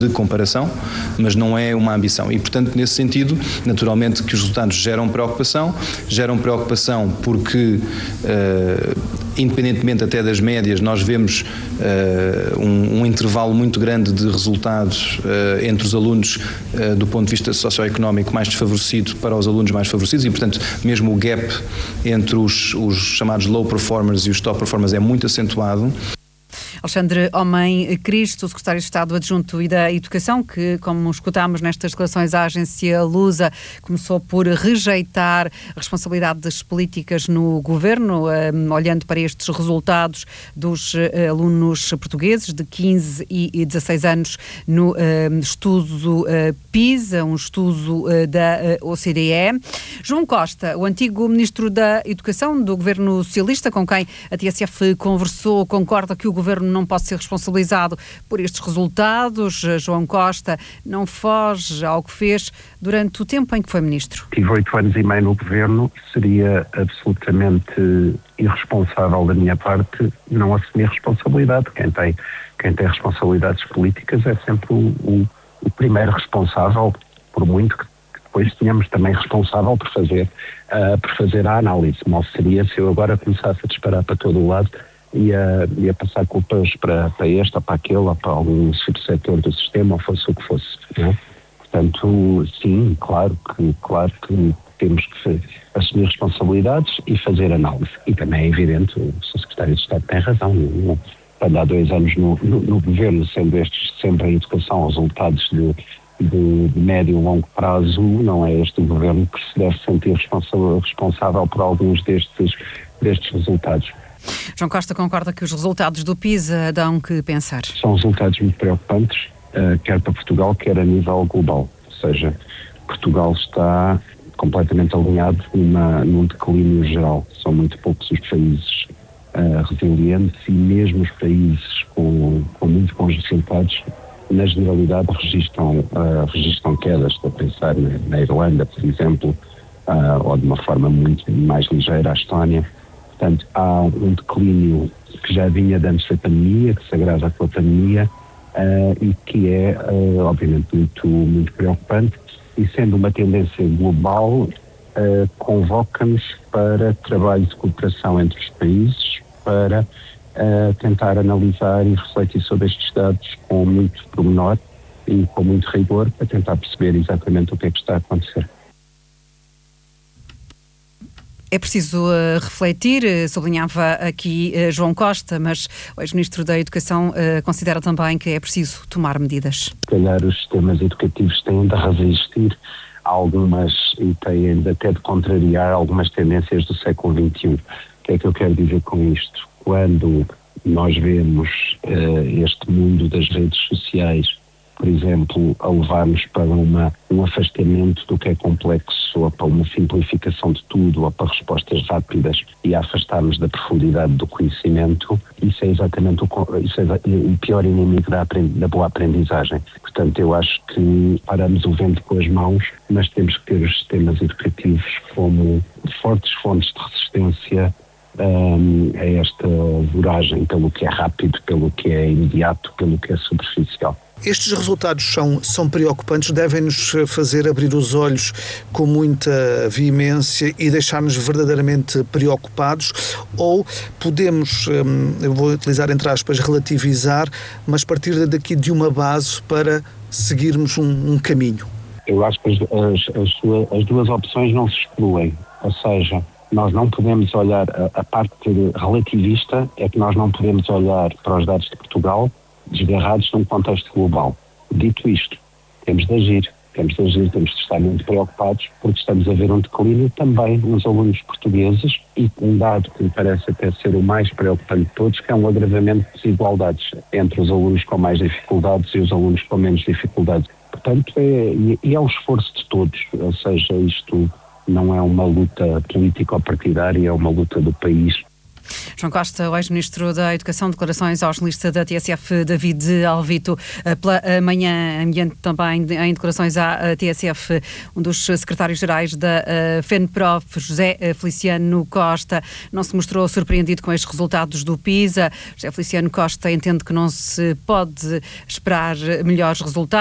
de comparação, mas não é uma ambição. E, portanto, nesse sentido, naturalmente que os resultados geram preocupação porque, independentemente até das médias, nós vemos um intervalo muito grande de resultados entre os alunos do ponto de vista socioeconómico mais desfavorecido para os alunos mais favorecidos e, portanto, mesmo o gap entre os chamados low performers e os top performers é muito acentuado. Alexandre Homem Cristo, secretário de Estado Adjunto e da Educação, que, como escutámos nestas declarações à agência Lusa, começou por rejeitar a responsabilidade das políticas no governo, olhando para estes resultados dos alunos portugueses de 15 e 16 anos no estudo PISA, um estudo da OCDE. João Costa, o antigo Ministro da Educação do governo socialista, com quem a TSF conversou, concorda que o governo não pode ser responsabilizado por estes resultados. João Costa não foge ao que fez durante o tempo em que foi Ministro. Tive 8 anos e meio no governo, seria absolutamente irresponsável da minha parte não assumir responsabilidade. Quem tem responsabilidades políticas é sempre o primeiro responsável, por muito que depois tínhamos também responsável por fazer a análise. Mal seria se eu agora começasse a disparar para todo o lado ia passar culpas para este ou para aquele ou para algum subsetor do sistema, ou fosse o que fosse. Não? Portanto, sim, claro que temos que assumir responsabilidades e fazer análise. E também é evidente, o Sr. Secretário de Estado tem razão, quando há 2 anos no governo, sendo estes sempre a educação resultados de médio e longo prazo, não é este o governo que se deve sentir responsável por alguns destes resultados. João Costa concorda que os resultados do PISA dão que pensar? São resultados muito preocupantes, quer para Portugal, quer a nível global. Ou seja, Portugal está completamente alinhado num declínio geral. São muito poucos os países resilientes e mesmo os países com muito bons resultados, na generalidade, registram quedas. Estou a pensar na Irlanda, por exemplo, ou de uma forma muito mais ligeira, a Estónia. Portanto, há um declínio que já vinha de antes da pandemia, que se agrava com a pandemia e que é, obviamente, muito, muito preocupante. E sendo uma tendência global, convoca-nos para trabalho de cooperação entre os países para tentar analisar e refletir sobre estes dados com muito pormenor e com muito rigor, para tentar perceber exatamente o que é que está a acontecer. É preciso refletir, sublinhava aqui João Costa, mas o ex-ministro da Educação considera também que é preciso tomar medidas. Se calhar os sistemas educativos têm de resistir a algumas e têm até de contrariar algumas tendências do século XXI. O que é que eu quero dizer com isto? Quando nós vemos este mundo das redes sociais, por exemplo, a levar-nos para um afastamento do que é complexo, ou para uma simplificação de tudo, ou para respostas rápidas, e a afastar-nos da profundidade do conhecimento, isso é exatamente o pior inimigo da boa aprendizagem. Portanto, eu acho que paramos o vento com as mãos, mas temos que ter os sistemas educativos como fortes fontes de resistência a esta voragem pelo que é rápido, pelo que é imediato, pelo que é superficial. Estes resultados são preocupantes, devem-nos fazer abrir os olhos com muita veemência e deixar-nos verdadeiramente preocupados, ou podemos, eu vou utilizar entre aspas, relativizar, mas partir daqui de uma base para seguirmos um caminho? Eu acho que as duas opções não se excluem, ou seja, nós não podemos olhar, a parte relativista é que nós não podemos olhar para os dados de Portugal desgarrados num contexto global. Dito isto, temos de agir, temos de estar muito preocupados, porque estamos a ver um declínio também nos alunos portugueses e um dado que me parece até ser o mais preocupante de todos, que é um agravamento de desigualdades entre os alunos com mais dificuldades e os alunos com menos dificuldades. Portanto, é um esforço de todos, ou seja, isto não é uma luta político-partidária, é uma luta do país. João Costa, o ex-ministro da Educação, declarações ao jornalista da TSF, David Alvito. Pela manhã, ambiente também em declarações à TSF, um dos secretários-gerais da FENPROF, José Feliciano Costa, não se mostrou surpreendido com estes resultados do PISA. José Feliciano Costa entende que não se pode esperar melhores resultados.